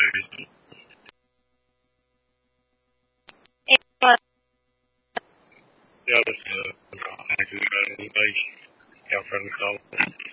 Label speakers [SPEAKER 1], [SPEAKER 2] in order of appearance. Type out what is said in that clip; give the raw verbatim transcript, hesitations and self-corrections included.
[SPEAKER 1] Yeah, that's uh, actually, uh, like, yeah, from the college.